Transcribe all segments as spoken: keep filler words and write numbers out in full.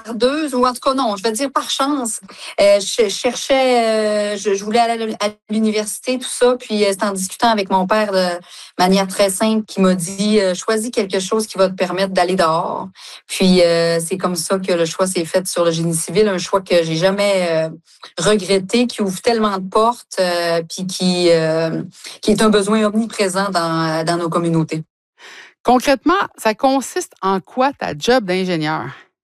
hasardeuse, ou en tout cas non, je vais dire par chance. Euh, je cherchais, euh, je, je voulais aller à l'université, tout ça, puis euh, c'est en discutant avec mon père de manière très simple qui m'a dit euh, choisis quelque chose qui va te permettre d'aller dehors. Puis euh, c'est comme ça que le choix s'est fait sur le génie civil, un choix que j'ai jamais euh, regretté, qui ouvre tellement de portes, euh, puis qui euh, qui est un besoin omniprésent dans dans nos communautés. Concrètement, ça consiste en quoi ta job d'ingénieur?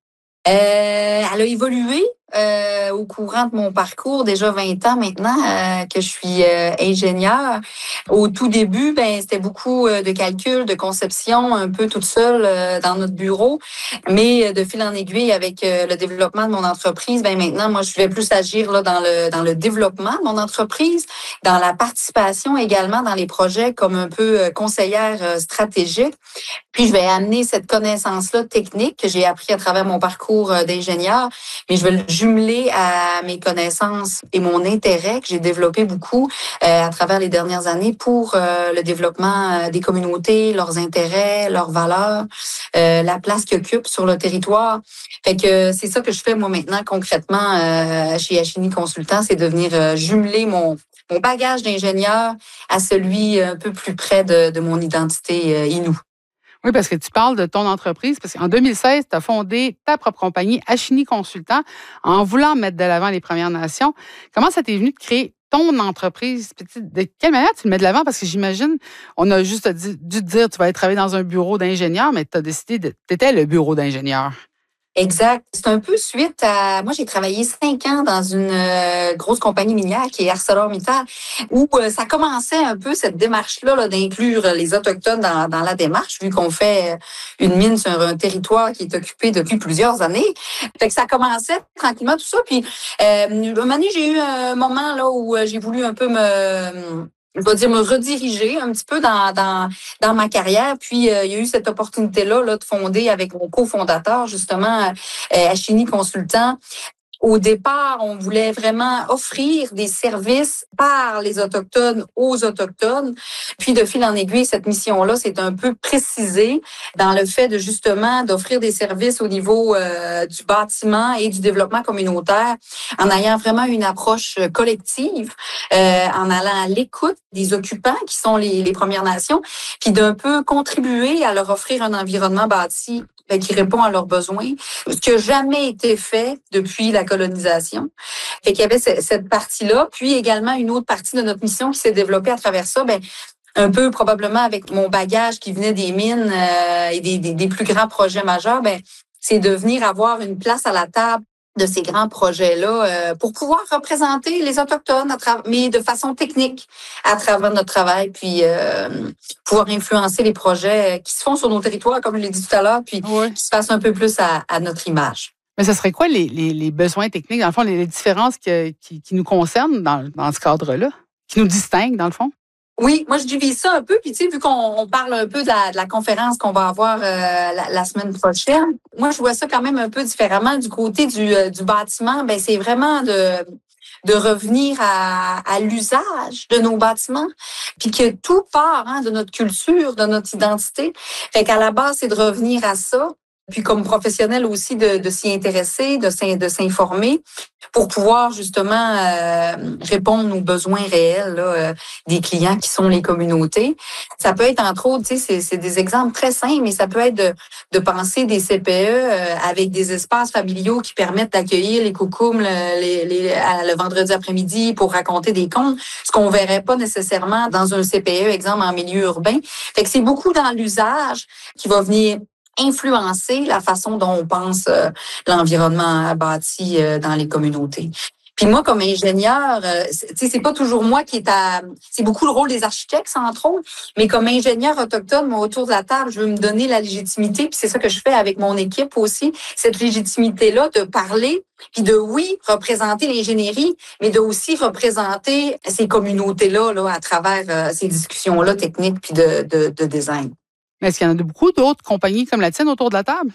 Euh, elle a évolué euh, au courant de mon parcours, déjà vingt ans maintenant euh, que je suis euh, ingénieure. Au tout début, ben c'était beaucoup euh, de calculs, de conception, un peu toute seule euh, dans notre bureau. Mais euh, de fil en aiguille, avec euh, le développement de mon entreprise, ben maintenant, moi, je vais plus agir là dans le dans le développement de mon entreprise, dans la participation également dans les projets comme un peu euh, conseillère euh, stratégique. Puis je vais amener cette connaissance-là technique que j'ai appris à travers mon parcours euh, d'ingénieur, mais je vais le jumeler à mes connaissances et mon intérêt que j'ai développé beaucoup euh, à travers les dernières années pour euh, le développement euh, des communautés, leurs intérêts, leurs valeurs, euh, la place qu'ils occupent sur le territoire. Fait que c'est ça que je fais moi maintenant concrètement euh, chez Achini Consultant, c'est de venir euh, jumeler mon mon bagage d'ingénieur à celui un peu plus près de, de mon identité euh, Innu. Oui, parce que tu parles de ton entreprise, parce qu'en deux mille seize, tu as fondé ta propre compagnie, Achini Consultant, en voulant mettre de l'avant les Premières Nations. Comment ça t'est venu de créer ton entreprise? De quelle manière tu le mets de l'avant? Parce que j'imagine, on a juste dû te dire tu vas aller travailler dans un bureau d'ingénieur, mais tu as décidé de. Tu étais le bureau d'ingénieur. Exact. C'est un peu suite à... Moi, j'ai travaillé cinq ans dans une euh, grosse compagnie minière qui est ArcelorMittal, où euh, ça commençait un peu cette démarche-là là, d'inclure les Autochtones dans, dans la démarche, vu qu'on fait une mine sur un territoire qui est occupé depuis plusieurs années. Fait que ça commençait tranquillement, tout ça. Puis, euh, un moment donné, j'ai eu un moment là où j'ai voulu un peu me... je vais dire, me rediriger un petit peu dans, dans, dans ma carrière. Puis, euh, il y a eu cette opportunité-là là, de fonder avec mon cofondateur, justement, euh, Achini Consultant. Au départ, on voulait vraiment offrir des services par les Autochtones aux Autochtones. Puis, de fil en aiguille, cette mission-là, c'est un peu précisée dans le fait de justement d'offrir des services au niveau euh, du bâtiment et du développement communautaire en ayant vraiment une approche collective, euh, en allant à l'écoute des occupants qui sont les, les Premières Nations, puis d'un peu contribuer à leur offrir un environnement bâti qui répond à leurs besoins, ce qui n'a jamais été fait depuis la colonisation. Fait qu'il y avait cette partie-là, puis également une autre partie de notre mission qui s'est développée à travers ça, ben un peu probablement avec mon bagage qui venait des mines euh, et des, des, des plus grands projets majeurs, ben c'est de venir avoir une place à la table de ces grands projets-là euh, pour pouvoir représenter les Autochtones, à tra- mais de façon technique à travers notre travail, puis euh, pouvoir influencer les projets qui se font sur nos territoires, comme je l'ai dit tout à l'heure, puis Oui. qui se fassent un peu plus à, à notre image. Mais ce serait quoi les, les, les besoins techniques, dans le fond, les, les différences que, qui, qui nous concernent dans, dans ce cadre-là, qui nous distinguent, dans le fond? Oui, moi je divise ça un peu, puis tu sais, vu qu'on on parle un peu de la, de la conférence qu'on va avoir euh, la, la semaine prochaine, moi je vois ça quand même un peu différemment. Du côté du, euh, du bâtiment, ben c'est vraiment de de revenir à, à l'usage de nos bâtiments, puis que tout part hein, de notre culture, de notre identité. Fait qu'à la base, c'est de revenir à ça. Puis comme professionnel aussi, de, de s'y intéresser, de, de s'informer pour pouvoir justement euh, répondre aux besoins réels là, euh, des clients qui sont les communautés. Ça peut être, entre autres, tu sais, c'est, c'est des exemples très simples, mais ça peut être de, de penser des C P E euh, avec des espaces familiaux qui permettent d'accueillir les coucoums le, les, les, le vendredi après-midi pour raconter des contes, ce qu'on verrait pas nécessairement dans un C P E, exemple en milieu urbain. Fait que c'est beaucoup dans l'usage qui va venir influencer la façon dont on pense euh, l'environnement bâti euh, dans les communautés. Puis moi, comme ingénieur, euh, c'est, c'est pas toujours moi qui est à... C'est beaucoup le rôle des architectes, entre autres, mais comme ingénieur autochtone, moi, autour de la table, je veux me donner la légitimité, puis c'est ça que je fais avec mon équipe aussi, cette légitimité-là de parler, puis de, oui, représenter l'ingénierie, mais de aussi représenter ces communautés-là là, à travers euh, ces discussions-là techniques puis de, de, de design. Mais est-ce qu'il y en a beaucoup d'autres compagnies comme la tienne autour de la table?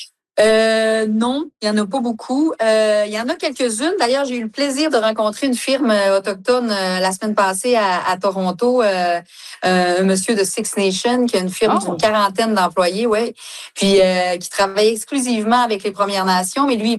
Euh, non, il n'y en a pas beaucoup. Euh, il y en a quelques-unes. D'ailleurs, j'ai eu le plaisir de rencontrer une firme autochtone euh, la semaine passée à, à Toronto, euh, euh, un monsieur de Six Nations qui a une firme oh. d'une quarantaine d'employés, ouais, puis euh, qui travaille exclusivement avec les Premières Nations, mais lui